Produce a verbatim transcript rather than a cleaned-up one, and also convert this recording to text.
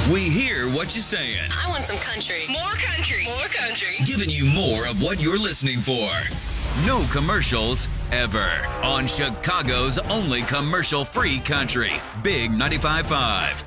We hear what you're saying. I want some country. More country. More country. Giving you more of what you're listening for. No commercials ever. On Chicago's only commercial-free country. Big ninety-five point five.